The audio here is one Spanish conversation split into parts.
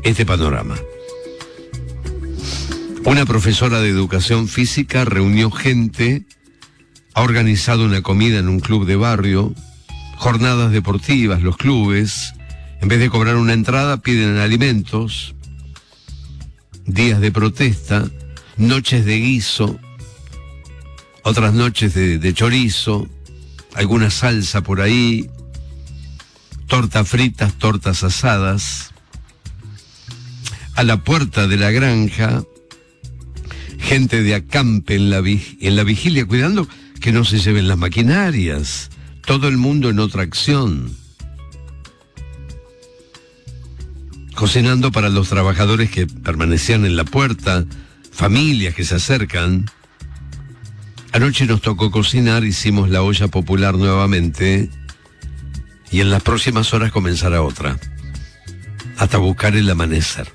este panorama. Una profesora de educación física reunió gente, ha organizado una comida en un club de barrio, jornadas deportivas, los clubes, en vez de cobrar una entrada piden alimentos, días de protesta, noches de guiso, otras noches de chorizo, alguna salsa por ahí, tortas fritas, tortas asadas. A la puerta de la granja, gente de acampe en la vigilia, cuidando que no se lleven las maquinarias, todo el mundo en otra acción. Cocinando para los trabajadores que permanecían en la puerta, familias que se acercan. Anoche nos tocó cocinar, hicimos la olla popular nuevamente y en las próximas horas comenzará otra, hasta buscar el amanecer.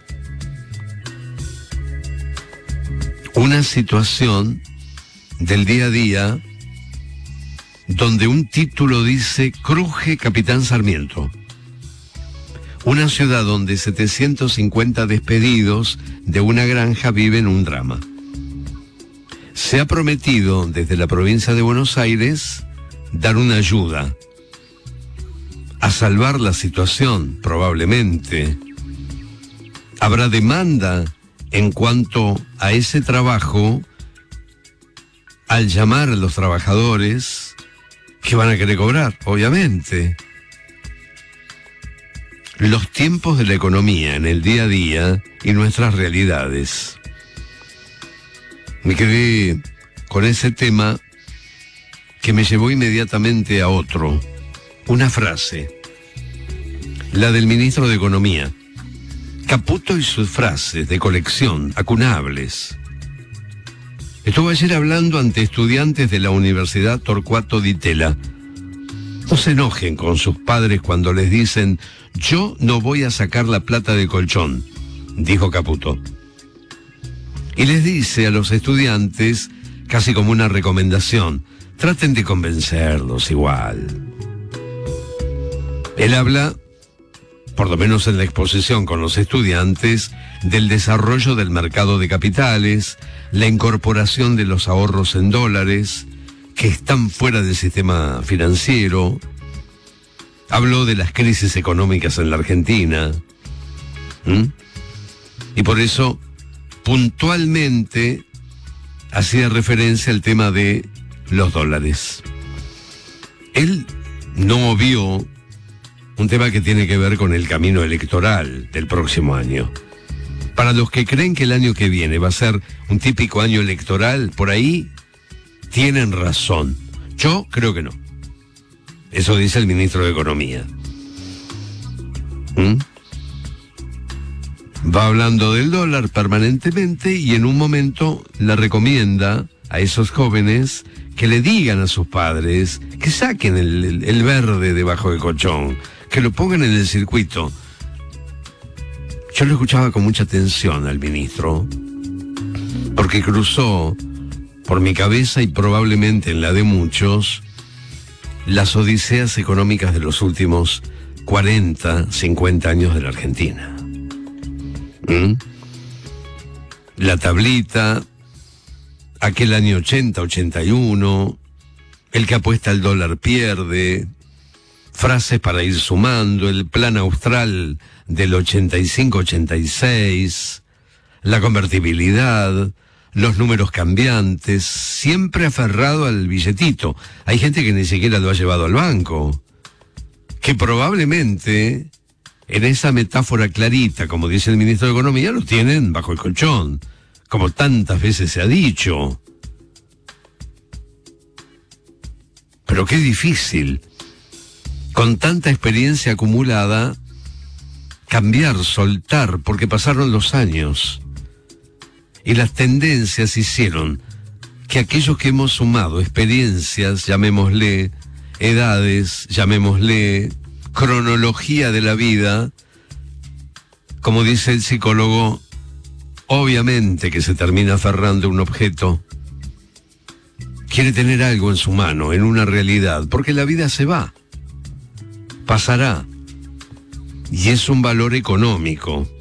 Una situación del día a día donde un título dice Cruje Capitán Sarmiento. Una ciudad donde 750 despedidos de una granja viven un drama. Se ha prometido desde la provincia de Buenos Aires dar una ayuda a salvar la situación, probablemente. Habrá demanda en cuanto a ese trabajo al llamar a los trabajadores que van a querer cobrar, obviamente. Los tiempos de la economía en el día a día y nuestras realidades. Me quedé con ese tema que me llevó inmediatamente a otro. Una frase, la del ministro de Economía. Caputo y sus frases de colección, acunables. Estuvo ayer hablando ante estudiantes de la Universidad Torcuato Di Tella. No se enojen con sus padres cuando les dicen yo no voy a sacar la plata del colchón, dijo Caputo. Y les dice a los estudiantes, casi como una recomendación, traten de convencerlos igual. Él habla, por lo menos en la exposición con los estudiantes, del desarrollo del mercado de capitales, la incorporación de los ahorros en dólares, que están fuera del sistema financiero. Habló de las crisis económicas en la Argentina. Y por eso, puntualmente, hacía referencia al tema de los dólares. Él no vio un tema que tiene que ver con el camino electoral del próximo año. Para los que creen que el año que viene va a ser un típico año electoral, por ahí tienen razón. Yo creo que no. Eso dice el ministro de Economía. Va hablando del dólar permanentemente y en un momento le recomienda a esos jóvenes que le digan a sus padres que saquen el verde debajo del colchón, que lo pongan en el circuito. Yo lo escuchaba con mucha atención al ministro, porque cruzó por mi cabeza y probablemente en la de muchos las odiseas económicas de los últimos 40, 50 años de la Argentina. La tablita, aquel año 80, 81, el que apuesta al dólar pierde, frases para ir sumando, el plan austral del 85-86, la convertibilidad, los números cambiantes, siempre aferrado al billetito. Hay gente que ni siquiera lo ha llevado al banco, que probablemente en esa metáfora clarita, como dice el ministro de Economía, lo tienen bajo el colchón, como tantas veces se ha dicho. Pero qué difícil, con tanta experiencia acumulada, cambiar, soltar, porque pasaron los años y las tendencias hicieron que aquellos que hemos sumado experiencias, llamémosle edades, llamémosle cronología de la vida, como dice el psicólogo, obviamente que se termina aferrando a un objeto, quiere tener algo en su mano, en una realidad, porque la vida se va, pasará, y es un valor económico.